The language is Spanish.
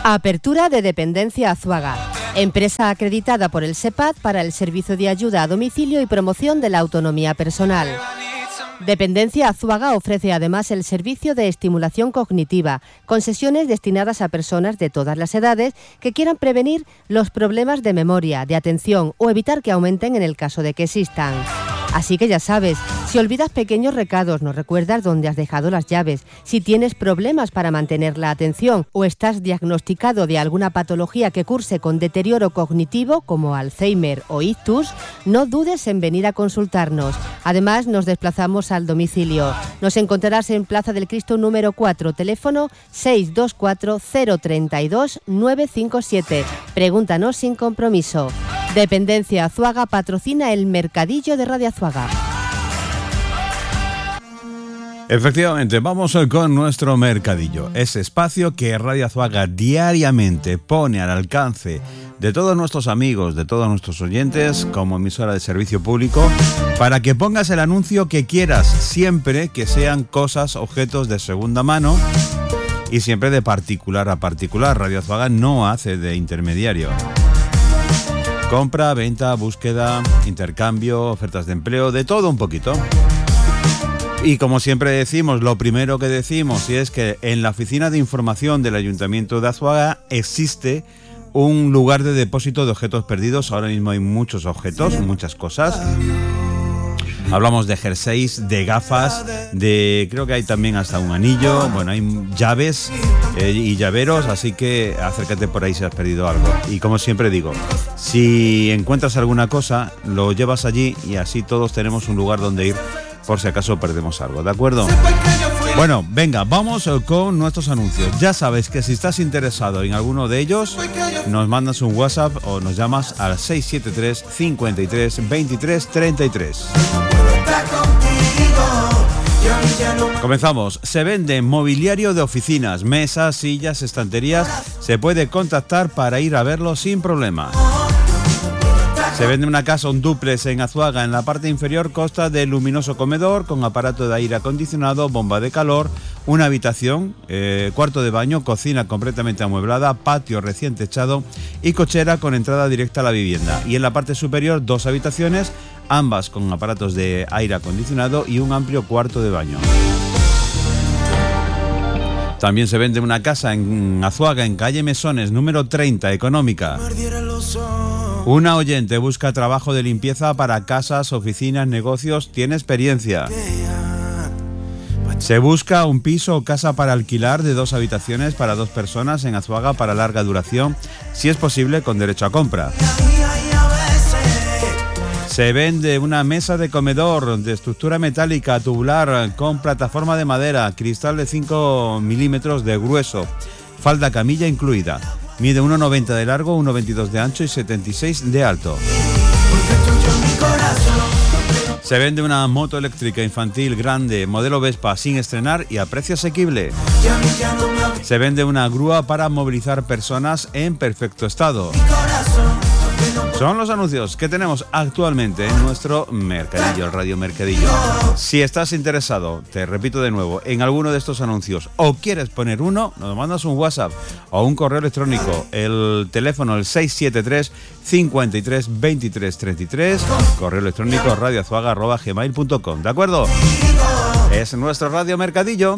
Apertura de Dependencia Azuaga, empresa acreditada por el SEPAD para el servicio de ayuda a domicilio y promoción de la autonomía personal. Dependencia Azuaga ofrece además el servicio de estimulación cognitiva, con sesiones destinadas a personas de todas las edades que quieran prevenir los problemas de memoria, de atención o evitar que aumenten en el caso de que existan. Así que ya sabes, si olvidas pequeños recados, no recuerdas dónde has dejado las llaves, si tienes problemas para mantener la atención o estás diagnosticado de alguna patología que curse con deterioro cognitivo como Alzheimer o ictus, no dudes en venir a consultarnos. Además, nos desplazamos al domicilio. Nos encontrarás en Plaza del Cristo número 4, teléfono 624 032 957. Pregúntanos sin compromiso. Dependencia Azuaga patrocina el Mercadillo de Radio Azuaga. Efectivamente, vamos con nuestro mercadillo, ese espacio que Radio Azuaga diariamente pone al alcance de todos nuestros amigos, de todos nuestros oyentes, como emisora de servicio público, para que pongas el anuncio que quieras, siempre que sean cosas, objetos de segunda mano y siempre de particular a particular. Radio Azuaga no hace de intermediario. Compra, venta, búsqueda, intercambio, ofertas de empleo, de todo un poquito. Y como siempre decimos, lo primero que decimos es que en la oficina de información del Ayuntamiento de Azuaga existe un lugar de depósito de objetos perdidos. Ahora mismo hay muchos objetos, muchas cosas. Hablamos de jerseys, de gafas, de creo que hay también hasta un anillo, bueno, hay llaves y llaveros, así que acércate por ahí si has perdido algo. Y como siempre digo, si encuentras alguna cosa, lo llevas allí y así todos tenemos un lugar donde ir por si acaso perdemos algo, ¿de acuerdo? Bueno, venga, vamos con nuestros anuncios. Ya sabes que si estás interesado en alguno de ellos, nos mandas un WhatsApp o nos llamas al 673 53 23 33. Comenzamos. Se vende mobiliario de oficinas, mesas, sillas, estanterías. Se puede contactar para ir a verlo sin problema. Se vende una casa, un dúplex en Azuaga. En la parte inferior consta de luminoso comedor con aparato de aire acondicionado, bomba de calor, una habitación, cuarto de baño, cocina completamente amueblada, patio recién techado y cochera con entrada directa a la vivienda. Y en la parte superior 2 habitaciones, ambas con aparatos de aire acondicionado y un amplio cuarto de baño. También se vende una casa en Azuaga, en calle Mesones, número 30, económica. Una oyente busca trabajo de limpieza para casas, oficinas, negocios, tiene experiencia. Se busca un piso o casa para alquilar de 2 habitaciones para 2 personas en Azuaga para larga duración, si es posible con derecho a compra. Se vende una mesa de comedor de estructura metálica tubular con plataforma de madera, cristal de 5 milímetros de grueso, falda camilla incluida. Mide 1,90 de largo, 1,22 de ancho y 76 de alto. Se vende una moto eléctrica infantil grande, modelo Vespa, sin estrenar y a precio asequible. Se vende una grúa para movilizar personas en perfecto estado. Son los anuncios que tenemos actualmente en nuestro mercadillo, el Radio Mercadillo. Si estás interesado, te repito de nuevo, en alguno de estos anuncios o quieres poner uno, nos mandas un WhatsApp o un correo electrónico. El teléfono, el 673 53 23 33, correo electrónico radioazuaga@gmail.com. ¿De acuerdo? Es nuestro Radio Mercadillo.